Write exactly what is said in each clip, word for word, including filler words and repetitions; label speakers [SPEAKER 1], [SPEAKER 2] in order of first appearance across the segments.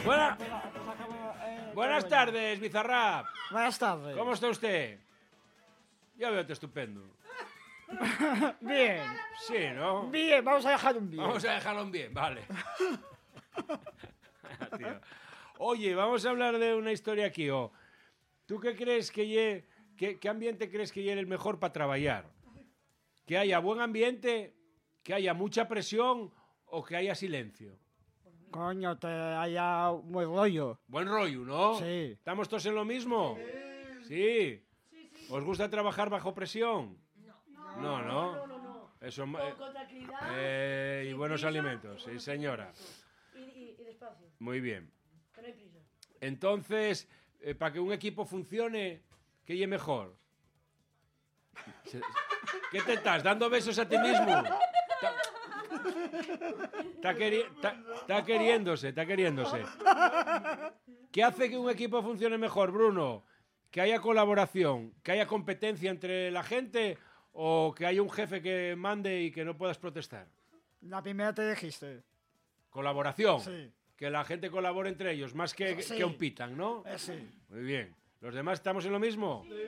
[SPEAKER 1] Buena... Buenas tardes, Bizarrap.
[SPEAKER 2] Buenas tardes.
[SPEAKER 1] ¿Cómo está usted? Yo veo-te estupendo.
[SPEAKER 2] Bien.
[SPEAKER 1] Sí, ¿no?
[SPEAKER 2] Bien, vamos a dejar un bien.
[SPEAKER 1] Vamos a dejarlo en bien, vale. Tío. Oye, vamos a hablar de una historia aquí. Oh. ¿Tú qué crees que lle... ¿Qué, ¿Qué ambiente crees que lleve el mejor para trabajar? ¿Que haya buen ambiente? ¿Que haya mucha presión? ¿O que haya silencio?
[SPEAKER 2] Coño, te haya un buen rollo.
[SPEAKER 1] Buen rollo, ¿no?
[SPEAKER 2] Sí.
[SPEAKER 1] ¿Estamos todos en lo mismo? Sí. ¿Sí? ¿Os gusta trabajar bajo presión? No. No, ¿no?
[SPEAKER 3] No, no, no.
[SPEAKER 1] Eso,
[SPEAKER 3] Con,
[SPEAKER 1] eh,
[SPEAKER 3] con tranquilidad.
[SPEAKER 1] eh, y
[SPEAKER 3] sin
[SPEAKER 1] buenos
[SPEAKER 3] prisa,
[SPEAKER 1] alimentos, sí, señora.
[SPEAKER 3] Y, y, y despacio,
[SPEAKER 1] Muy bien.
[SPEAKER 3] que no hay prisa.
[SPEAKER 1] Entonces, eh, para que un equipo funcione, ¿qué es mejor? Se- ¿Qué te estás? ¿Dando besos a ti mismo? Está queri ta queriéndose, está queriéndose. ¿Qué hace que un equipo funcione mejor, Bruno? ¿Que haya colaboración? ¿Que haya competencia entre la gente? ¿O que haya un jefe que mande y que no puedas protestar?
[SPEAKER 2] La primera te dijiste.
[SPEAKER 1] Colaboración.
[SPEAKER 2] Sí.
[SPEAKER 1] Que la gente colabore entre ellos, más que,
[SPEAKER 2] Sí.
[SPEAKER 1] que un pitan, ¿no?
[SPEAKER 2] Eh, sí.
[SPEAKER 1] Muy bien. ¿Los demás estamos en lo mismo? Sí.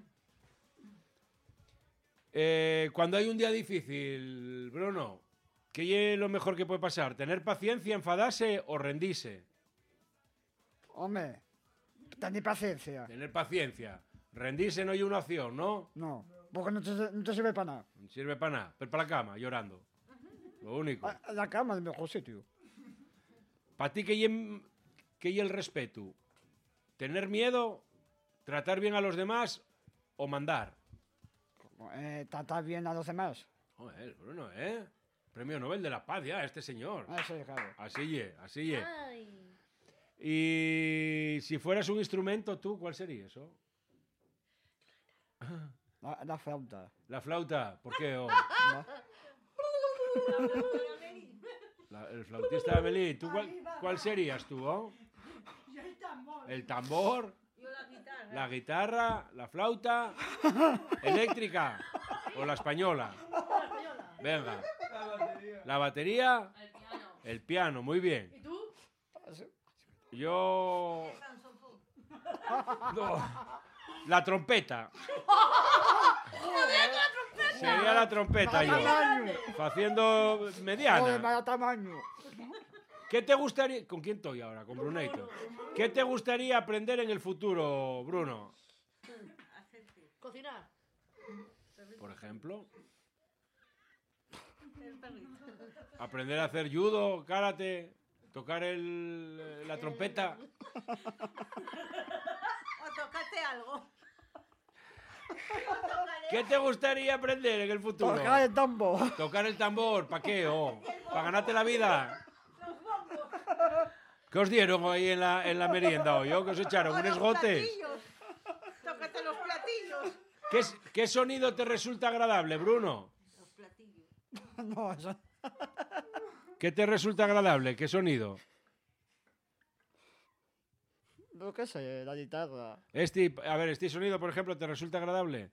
[SPEAKER 1] Eh, cuando hay un día difícil, Bruno, ¿qué es lo mejor que puede pasar? ¿Tener paciencia, enfadarse o rendirse?
[SPEAKER 2] Hombre, tener paciencia.
[SPEAKER 1] Tener paciencia. Rendirse no hay una opción, ¿no?
[SPEAKER 2] No, porque no te, no te sirve para nada.
[SPEAKER 1] No sirve para nada. Pero para la cama, llorando. Lo único.
[SPEAKER 2] A- La cama es el mejor sitio.
[SPEAKER 1] ¿Para ti qué es qué es el respeto? ¿Tener miedo? ¿Tratar bien a los demás? ¿O mandar?
[SPEAKER 2] Eh, tratar bien a los demás.
[SPEAKER 1] Joder, Bruno, ¿eh? Premio Nobel de la Paz ya, este señor.
[SPEAKER 2] Ah, sí, claro.
[SPEAKER 1] Así ye, así ye.
[SPEAKER 3] Ay.
[SPEAKER 1] Y si fueras un instrumento, ¿tú cuál sería eso?
[SPEAKER 2] La, la flauta.
[SPEAKER 1] La flauta, ¿por qué? Oh,
[SPEAKER 2] ¿No?
[SPEAKER 1] la- el flautista de Amelie, ¿tú cuál, cuál serías tú? Oh?
[SPEAKER 3] Yo el tambor.
[SPEAKER 1] ¿El tambor?
[SPEAKER 3] Yo la guitarra.
[SPEAKER 1] ¿La guitarra? ¿La flauta? ¿Eléctrica? ¿O la española?
[SPEAKER 3] La española.
[SPEAKER 1] Venga. ¿La batería?
[SPEAKER 3] El piano.
[SPEAKER 1] El piano, muy bien.
[SPEAKER 3] ¿Y tú?
[SPEAKER 1] Yo... No. La trompeta. Sería la trompeta yo.
[SPEAKER 2] Tamaño.
[SPEAKER 1] Haciendo
[SPEAKER 2] Joder,
[SPEAKER 1] mediana.
[SPEAKER 2] vaya tamaño.
[SPEAKER 1] ¿Qué te gustaría... ¿Con quién estoy ahora? Con Bruneito. ¿Qué te gustaría aprender en el futuro, Bruno?
[SPEAKER 3] Cocinar.
[SPEAKER 1] Por ejemplo. Aprender a hacer judo, karate, tocar el, la trompeta.
[SPEAKER 4] O tócate algo.
[SPEAKER 1] ¿Qué te gustaría aprender en el futuro?
[SPEAKER 2] Tocar el tambor.
[SPEAKER 1] Tocar el tambor, ¿para qué? Oh, ¿para ganarte la vida? ¿Qué os dieron ahí en la, en la merienda hoy? ¿Oh? ¿Qué os echaron?
[SPEAKER 4] O
[SPEAKER 1] ¿Unos
[SPEAKER 4] los
[SPEAKER 1] gotes?
[SPEAKER 4] platillos. Tócate los platillos.
[SPEAKER 1] ¿Qué, es- ¿Qué sonido te resulta agradable, Bruno?
[SPEAKER 4] Los platillos.
[SPEAKER 2] No, eso.
[SPEAKER 1] ¿Qué te resulta agradable? ¿Qué sonido?
[SPEAKER 2] No, qué sé, la guitarra.
[SPEAKER 1] Este, a ver, este sonido, por ejemplo, ¿te resulta agradable?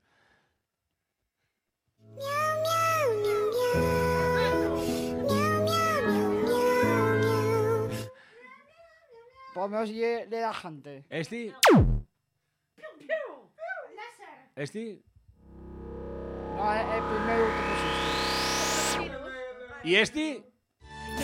[SPEAKER 2] Por menos ye de la gente.
[SPEAKER 1] ¿Este? ¿Este?
[SPEAKER 2] No, el primero que pusiste.
[SPEAKER 1] ¿Y este?